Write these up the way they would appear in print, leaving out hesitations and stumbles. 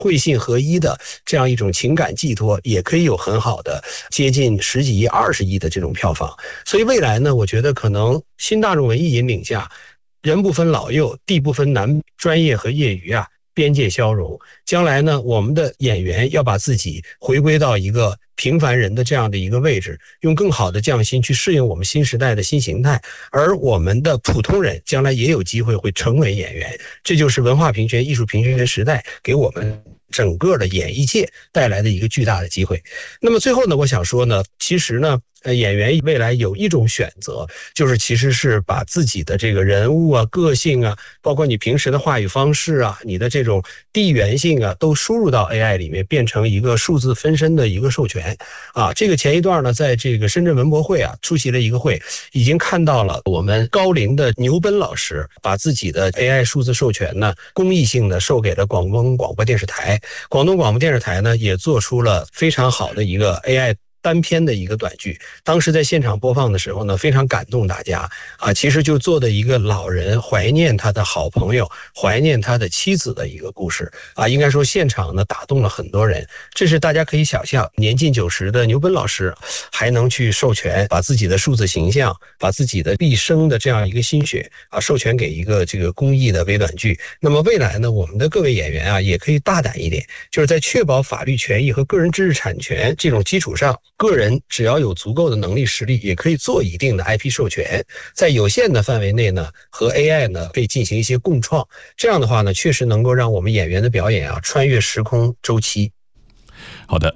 会信合一的这样一种情感寄托，也可以有很好的接近10几亿、20亿的这种票房。所以未来呢，我觉得可能新大众文艺引领下，人不分老幼，地不分男专业和业余啊，边界消融。将来呢，我们的演员要把自己回归到一个平凡人的这样的一个位置，用更好的匠心去适应我们新时代的新形态，而我们的普通人将来也有机会会成为演员。这就是文化平权、艺术平权时代给我们整个的演艺界带来的一个巨大的机会。那么最后呢，我想说呢，其实呢，演员未来有一种选择，就是其实是把自己的这个人物啊、个性啊，包括你平时的话语方式啊、你的这种地缘性啊，都输入到 AI 里面，变成一个数字分身的一个授权啊。这个前一段呢，在这个深圳文博会啊出席了一个会，已经看到了我们高龄的牛奔老师把自己的 AI 数字授权呢，公益性的授给了广东广播电视台。广东广播电视台呢，也做出了非常好的一个 AI单篇的一个短剧，当时在现场播放的时候呢，非常感动大家啊。其实就做的一个老人怀念他的好朋友，怀念他的妻子的一个故事啊。应该说现场呢打动了很多人，这是大家可以想象，年近90的牛奔老师还能去授权，把自己的数字形象，把自己的毕生的这样一个心血啊，授权给一个这个公益的微短剧。那么未来呢，我们的各位演员啊，也可以大胆一点，就是在确保法律权益和个人知识产权这种基础上，个人只要有足够的能力实力，也可以做一定的 IP 授权，在有限的范围内呢，和 AI 呢可以进行一些共创。这样的话呢，确实能够让我们演员的表演啊穿越时空周期。 好的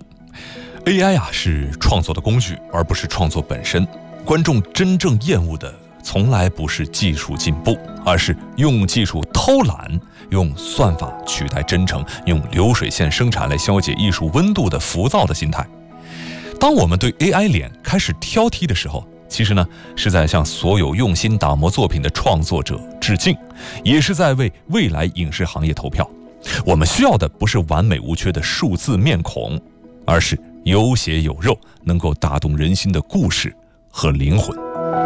，AI 啊是创作的工具，而不是创作本身。观众真正厌恶的从来不是技术进步，而是用技术偷懒，用算法取代真诚，用流水线生产来消解艺术温度的浮躁的心态。当我们对 AI 脸开始挑剔的时候，其实呢是在向所有用心打磨作品的创作者致敬，也是在为未来影视行业投票。我们需要的不是完美无缺的数字面孔，而是有血有肉，能够打动人心的故事和灵魂。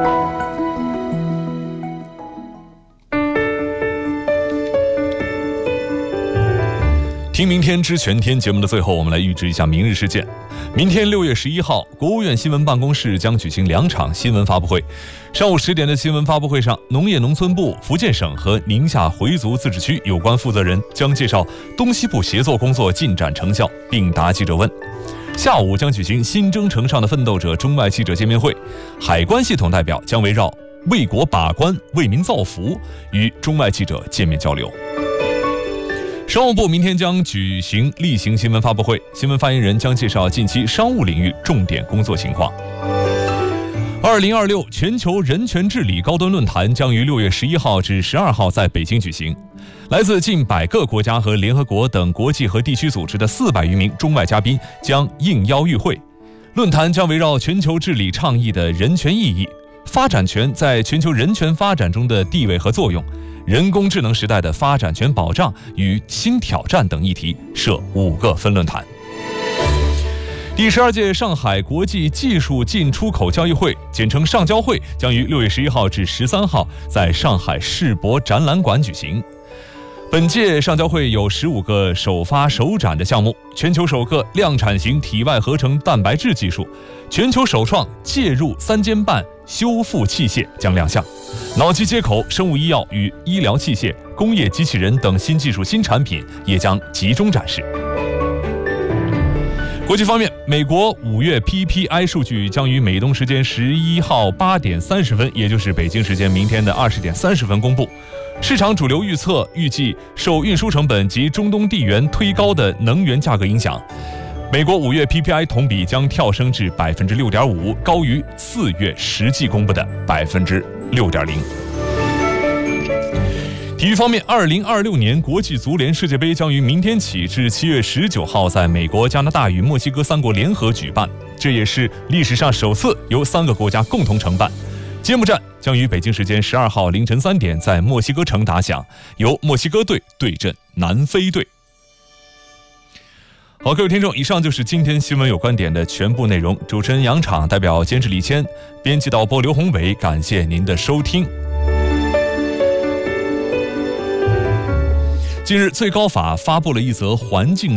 听明天知全天节目的最后，我们来预知一下明日事件。明天6月11号，国务院新闻办公室将举行2场新闻发布会。上午10点的新闻发布会上，农业农村部、福建省和宁夏回族自治区有关负责人将介绍东西部协作工作进展成效，并答记者问。下午将举行新征程上的奋斗者中外记者见面会，海关系统代表将围绕为国把关、为民造福与中外记者见面交流。商务部明天将举行例行新闻发布会，新闻发言人将介绍近期商务领域重点工作情况。2026全球人权治理高端论坛将于6月11号至12号在北京举行，来自近100个国家和联合国等国际和地区组织的400余名中外嘉宾将应邀与会。论坛将围绕全球治理倡议的人权意义、发展权在全球人权发展中的地位和作用、人工智能时代的发展权保障与新挑战等议题设5个分论坛。第12届上海国际技术进出口交易会，简称上交会，将于6月11号至13号在上海世博展览馆举行。本届上交会有15个首发首展的项目，全球首个量产型体外合成蛋白质技术，全球首创介入3间半修复器械将亮相，脑机接口、生物医药与医疗器械、工业机器人等新技术新产品也将集中展示。国际方面，美国5月 PPI 数据将于美东时间11号8点30分，也就是北京时间明天的20点30分公布。市场主流预计受运输成本及中东地缘推高的能源价格影响，美国5月 PPI 同比将跳升至 6.5%， 高于4月实际公布的 6.0%。体育方面，2026年国际足联世界杯将于明天起至7月19号在美国、加拿大与墨西哥3国联合举办，这也是历史上首次由3个国家共同承办。揭幕战将于北京时间12号凌晨3点在墨西哥城打响，由墨西哥队对阵南非队。好，各位听众，以上就是今天新闻有观点的全部内容。主持人杨昶代表监制李谦，编辑导播刘宏伟，感谢您的收听。近日，最高法发布了一则环境